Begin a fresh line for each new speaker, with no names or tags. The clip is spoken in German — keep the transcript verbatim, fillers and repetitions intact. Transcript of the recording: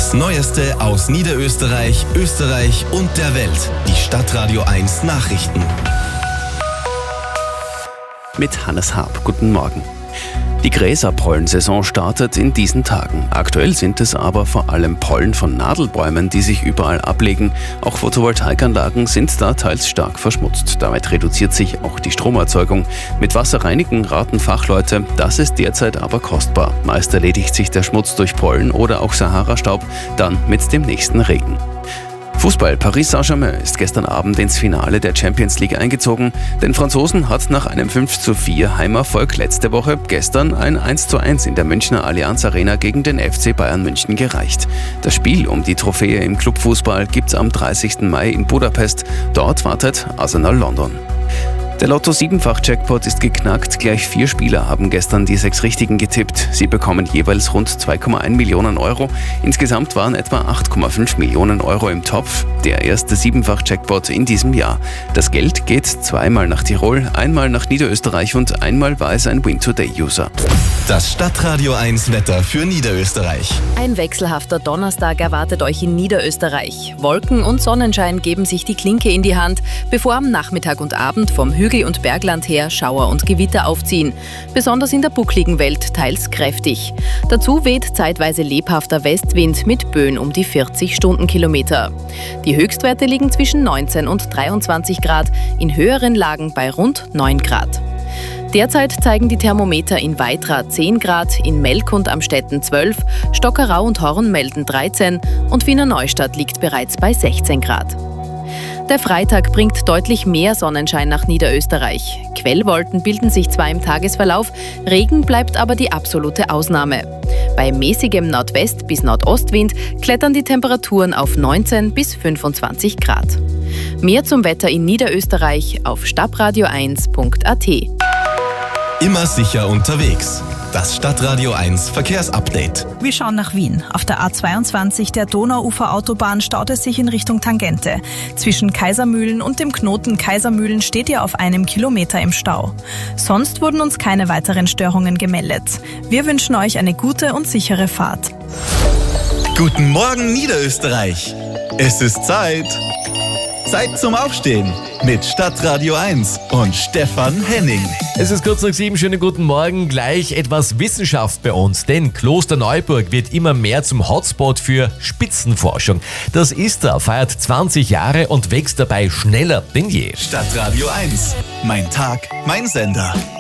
Das Neueste aus Niederösterreich, Österreich und der Welt. Die Stadtradio eins Nachrichten.
Mit Hannes Haab. Guten Morgen. Die Gräserpollensaison startet in diesen Tagen. Aktuell sind es aber vor allem Pollen von Nadelbäumen, die sich überall ablegen. Auch Photovoltaikanlagen sind da teils stark verschmutzt. Damit reduziert sich auch die Stromerzeugung. Mit Wasser reinigen raten Fachleute, das ist derzeit aber kostbar. Meist erledigt sich der Schmutz durch Pollen oder auch Sahara-Staub dann mit dem nächsten Regen. Fußball. Paris Saint-Germain ist gestern Abend ins Finale der Champions League eingezogen. Den Franzosen hat nach einem fünf zu vier Heimerfolg letzte Woche gestern ein eins zu eins in der Münchner Allianz Arena gegen den F C Bayern München gereicht. Das Spiel um die Trophäe im Clubfußball gibt's am dreißigsten Mai in Budapest. Dort wartet Arsenal London. Der Lotto sieben-fach Jackpot ist geknackt. Gleich vier Spieler haben gestern die sechs Richtigen getippt. Sie bekommen jeweils rund zwei Komma eins Millionen Euro. Insgesamt waren etwa acht Komma fünf Millionen Euro im Topf. Der erste sieben-fach Jackpot in diesem Jahr. Das Geld geht zweimal nach Tirol, einmal nach Niederösterreich und einmal war es ein Win-Today-User.
Das Stadtradio eins Wetter für Niederösterreich.
Ein wechselhafter Donnerstag erwartet euch in Niederösterreich. Wolken und Sonnenschein geben sich die Klinke in die Hand, bevor am Nachmittag und Abend vom Hügel- und Bergland her Schauer und Gewitter aufziehen. Besonders in der buckligen Welt teils kräftig. Dazu weht zeitweise lebhafter Westwind mit Böen um die vierzig Stundenkilometer. Die Höchstwerte liegen zwischen neunzehn und dreiundzwanzig Grad, in höheren Lagen bei rund neun Grad. Derzeit zeigen die Thermometer in Weitra zehn Grad, in Melk und Amstetten zwölf, Stockerau und Horn melden dreizehn und Wiener Neustadt liegt bereits bei sechzehn Grad. Der Freitag bringt deutlich mehr Sonnenschein nach Niederösterreich. Quellwolken bilden sich zwar im Tagesverlauf, Regen bleibt aber die absolute Ausnahme. Bei mäßigem Nordwest- bis Nordostwind klettern die Temperaturen auf neunzehn bis fünfundzwanzig Grad. Mehr zum Wetter in Niederösterreich auf stabradio eins punkt a t.
Immer sicher unterwegs. Das Stadtradio eins Verkehrsupdate.
Wir schauen nach Wien. Auf der A zweiundzwanzig der Donauuferautobahn staut es sich in Richtung Tangente. Zwischen Kaisermühlen und dem Knoten Kaisermühlen steht ihr auf einem Kilometer im Stau. Sonst wurden uns keine weiteren Störungen gemeldet. Wir wünschen euch eine gute und sichere Fahrt.
Guten Morgen Niederösterreich. Es ist Zeit. Zeit zum Aufstehen mit Stadtradio eins und Stefan Henning.
Es ist kurz nach sieben, schönen guten Morgen. Gleich etwas Wissenschaft bei uns, denn Klosterneuburg wird immer mehr zum Hotspot für Spitzenforschung. Das ISTA feiert zwanzig Jahre und wächst dabei schneller denn je.
Stadtradio eins, mein Tag, mein Sender.